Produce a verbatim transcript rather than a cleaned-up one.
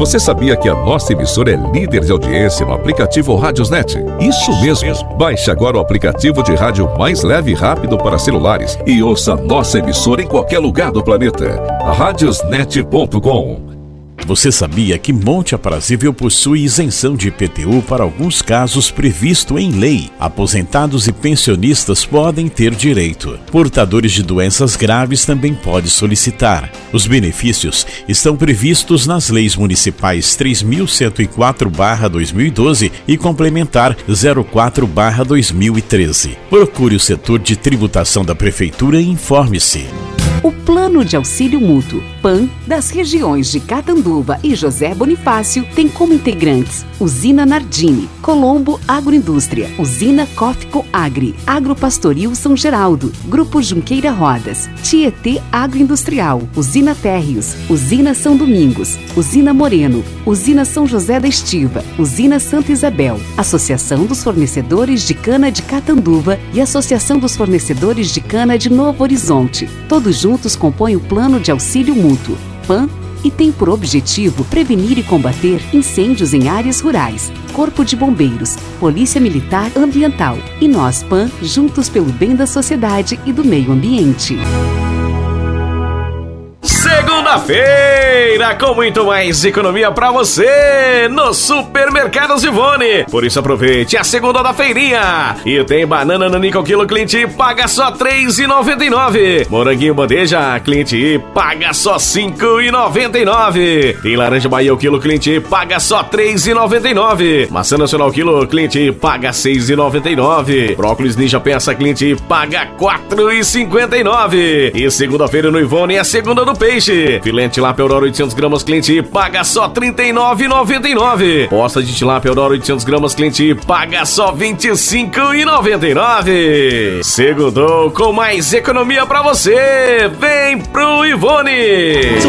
Você sabia que a nossa emissora é líder de audiência no aplicativo Radiosnet? Isso mesmo. Baixe agora o aplicativo de rádio mais leve e rápido para celulares e ouça a nossa emissora em qualquer lugar do planeta. radiosnet ponto com. Você sabia que Monte Aprazível possui isenção de I P T U para alguns casos previsto em lei? Aposentados e pensionistas podem ter direito. Portadores de doenças graves também podem solicitar. Os benefícios estão previstos nas leis municipais três mil cento e quatro barra dois mil e doze e complementar zero quatro barra dois mil e treze. Procure o setor de tributação da Prefeitura e informe-se. O Plano de Auxílio Mútuo, PAN, das regiões de Catanduva e José Bonifácio tem como integrantes Usina Nardini, Colombo Agroindústria, Usina Cófico Agri, Agropastoril São Geraldo, Grupo Junqueira Rodas, Tietê Agroindustrial, Usina Térreos, Usina São Domingos, Usina Moreno, Usina São José da Estiva, Usina Santa Isabel, Associação dos Fornecedores de Cana de Catanduva e Associação dos Fornecedores de Cana de Novo Horizonte. Todos juntos compõem o Plano de Auxílio Mútuo, PAN, e tem por objetivo prevenir e combater incêndios em áreas rurais. Corpo de Bombeiros, Polícia Militar Ambiental e nós, PAN, juntos pelo bem da sociedade e do meio ambiente. Segunda-feira com muito mais economia pra você no Supermercados Ivone. Por isso aproveite a segunda da feirinha. E tem banana nanica ao quilo, cliente paga só três reais e noventa e nove centavos. Moranguinho bandeja, cliente paga só cinco reais e noventa e nove centavos. Tem laranja Bahia ao quilo, cliente paga só três reais e noventa e nove centavos. Maçã nacional ao quilo, cliente paga seis reais e noventa e nove centavos. Brócolis ninja peça, cliente paga quatro reais e cinquenta e nove centavos. E segunda-feira no Ivone é a segunda do peixe. Filé de tilápia Aurora oitocentos gramas, cliente paga só trinta e nove reais e noventa e nove centavos. Posta de tilápia Aurora oitocentos gramas, cliente paga só vinte e cinco reais e noventa e nove centavos. Segundou com mais economia pra você. Vem pro Ivone.